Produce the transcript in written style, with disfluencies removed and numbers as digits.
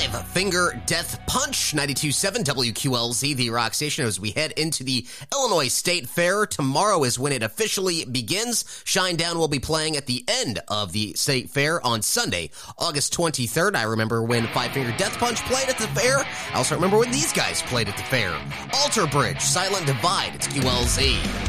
Five Finger Death Punch, 92.7 WQLZ, the rock station, as we head into the Illinois State Fair. Tomorrow is when it officially begins. Shinedown will be playing at the end of the State Fair on Sunday, August 23rd. I remember when Five Finger Death Punch played at the fair. I also remember when these guys played at the fair. Alter Bridge, Silent Divide, it's QLZ.